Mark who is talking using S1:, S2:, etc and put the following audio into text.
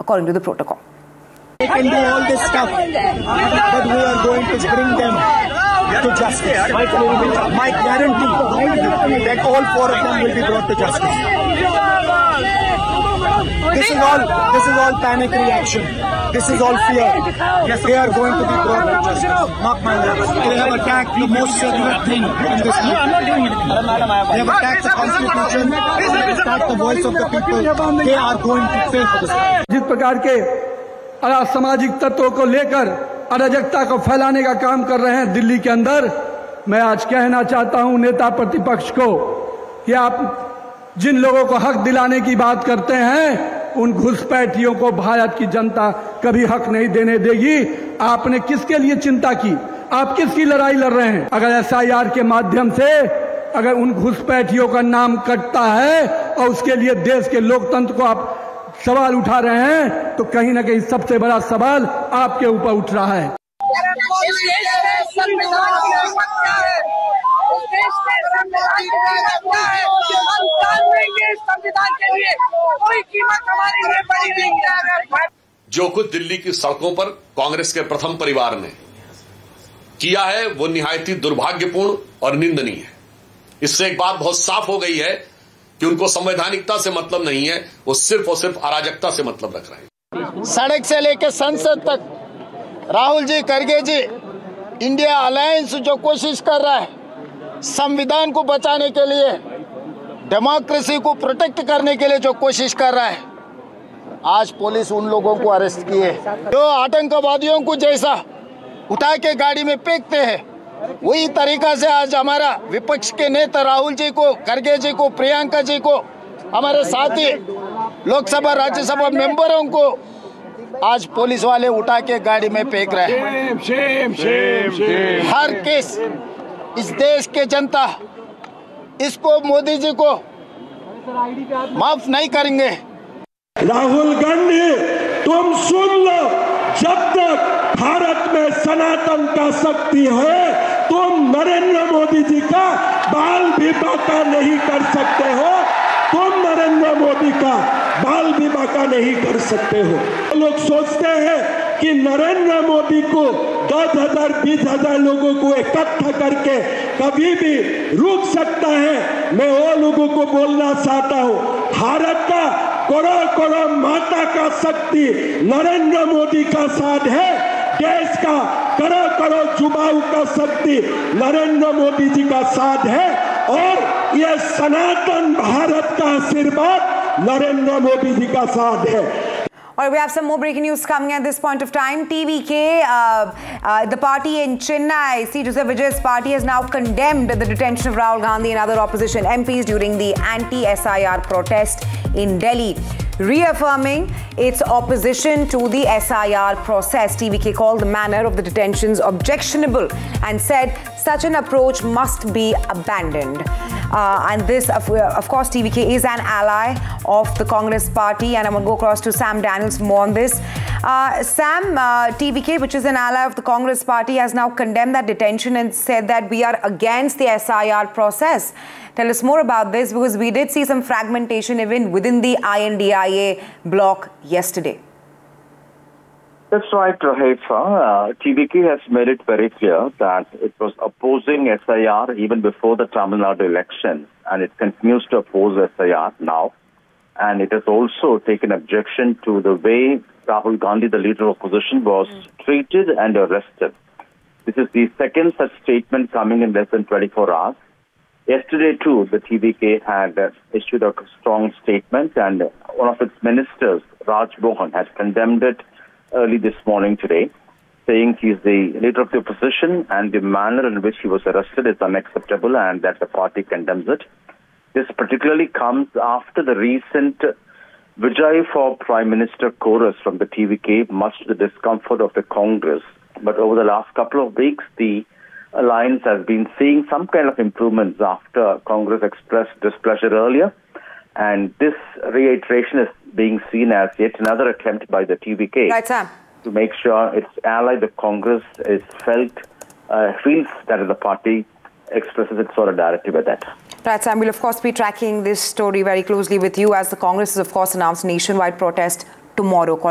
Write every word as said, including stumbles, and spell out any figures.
S1: according to the protocol.
S2: They can do all this stuff, but we are going to bring them to justice. My guarantee that all four of them will be brought to justice. This is all. This is all panic reaction. This is all fear. Yes, they are going to be brought to justice. Mark my words. They have attacked the most sacred thing in this country. I'm not doing anything. They have attacked the Constitution. They have attacked the voice of the people. They are going to pay for this.
S3: जिस प्रकार के असामाजिक तत्वों को लेकर अराजकता को फैलाने का काम कर रहे हैं दिल्ली के अंदर, मैं आज कहना चाहता हूं नेता प्रतिपक्ष को कि आप जिन लोगों को हक दिलाने की बात करते हैं उन घुसपैठियों को भारत की जनता कभी हक नहीं देने देगी। आपने किसके लिए चिंता की? आप किसकी लड़ाई लड़ रहे हैं? अगर एस आई आर के माध्यम से अगर उन घुसपैठियों का नाम कटता है और उसके लिए देश के लोकतंत्र को आप सवाल उठा रहे हैं, तो कहीं ना कहीं सबसे बड़ा सवाल आपके ऊपर उठ रहा है।
S4: जो कुछ दिल्ली की सड़कों पर कांग्रेस के प्रथम परिवार ने किया है वो निहायती दुर्भाग्यपूर्ण और निंदनीय है। इससे एक बात बहुत साफ हो गई है कि उनको संवैधानिकता से मतलब नहीं है, वो सिर्फ और सिर्फ अराजकता से मतलब रख रहे हैं।
S2: सड़क से लेकर संसद तक राहुल जी, खड़गे जी, इंडिया अलायंस जो कोशिश कर रहा है संविधान को बचाने के लिए, डेमोक्रेसी को प्रोटेक्ट करने के लिए जो कोशिश कर रहा है, आज पुलिस उन लोगों को अरेस्ट किए जो आतंकवादियों को जैसा उठा के गाड़ी में फेंकते हैं, वही तरीका से आज हमारा विपक्ष के नेता राहुल जी को, खड़गे जी को, प्रियंका जी को, हमारे साथी लोकसभा राज्यसभा मेंबरों को आज पुलिस वाले उठा के गाड़ी में फेंक रहे हैं। Shem, Shem, Shem. हर केस इस देश के जनता इसको मोदी जी को माफ नहीं करेंगे।
S5: राहुल गांधी, तुम सुन लो, जब तक भारत में सनातन का शक्ति है तुम नरेंद्र मोदी जी का बाल भी बांका नहीं कर सकते हो। तुम नरेंद्र मोदी का बाल भी बांका नहीं कर सकते हो। लोग सोचते हैं कि नरेंद्र मोदी को दस हजार बीस हजार लोगों को इकट्ठा करके कभी भी रुक सकता है। मैं वो लोगों को बोलना चाहता हूँ, भारत का करोड़ करोड़ माता का शक्ति नरेंद्र मोदी का साथ है। देश का करोड़ करोड़ युवाओं का शक्ति नरेंद्र मोदी जी का साथ है और ये सनातन भारत का आशीर्वाद नरेंद्र मोदी जी का साथ है।
S1: All right, we have some more breaking news coming at this point of time. T V K, uh, uh, the party in Chennai, C. Joseph Vijay's party, has now condemned the detention of Rahul Gandhi and other opposition M Ps during the anti-S I R protest in Delhi, reaffirming its opposition to the S I R process. T V K called the manner of the detentions objectionable and said such an approach must be abandoned. Uh, and this, of, of course, T V K is an ally of the Congress party. And I'm going to go across to Sam Daniels for more on this. Uh, Sam, uh, T V K, which is an ally of the Congress party, has now condemned that detention and said that we are against the S I R process. Tell us more about this, because we did see some fragmentation even within the I N D I A bloc yesterday.
S6: That's right, Haifa. Uh, T V K has made it very clear that it was opposing S I R even before the Tamil Nadu election, and it continues to oppose S I R now. And it has also taken objection to the way Rahul Gandhi, the leader of opposition, was mm. treated and arrested. This is the second such statement coming in less than twenty-four hours. Yesterday, too, the T V K had uh, issued a strong statement, and one of its ministers, Raj Mohan, has condemned it early this morning today, saying he is the leader of the opposition and the manner in which he was arrested is unacceptable and that the party condemns it. This particularly comes after the recent Vijay for Prime Minister chorus from the T V K, much to the discomfort of the Congress. But over the last couple of weeks, the alliance has been seeing some kind of improvements after Congress expressed displeasure earlier. And this reiteration is being seen as yet another attempt by the T V K
S1: right, Sam.
S6: to make sure its ally, the Congress, is felt, uh, feels that the party expresses its solidarity with that.
S1: Right, Sam. We'll, of course, be tracking this story very closely with you as the Congress has, of course, announced nationwide protest tomorrow.